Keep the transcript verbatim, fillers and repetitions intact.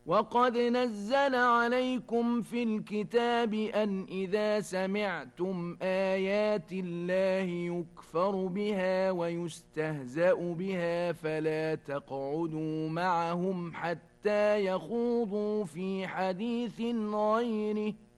وقد نزل عليكم في الكتاب أن إذا سمعتم آيات الله يكفر بها ويستهزأ بها فلا تقعدوا معهم حتى يخوضوا في حديث غيره